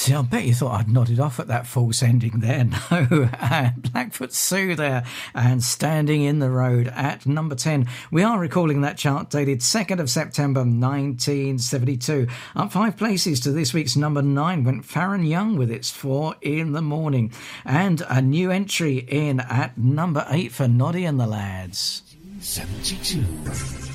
See, I bet you thought I'd nodded off at that false ending there. No, Blackfoot Sue there, and Standing in the Road at number 10. We are recalling that chart dated 2nd of September 1972. Up 5 places to this week's number 9 went Farron Young with its 4 in the Morning. And a new entry in at number 8 for Noddy and the Lads. 72.